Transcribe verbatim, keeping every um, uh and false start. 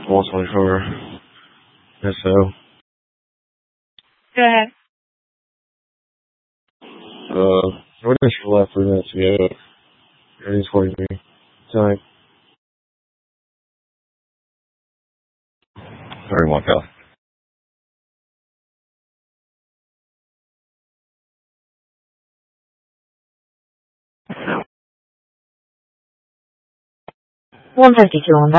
walk on the cover. Yes, so. Go ahead. Uh, we're just for left for minutes ago. Everything's forty me. Tonight. Sorry, walk out. one fifty-two on that.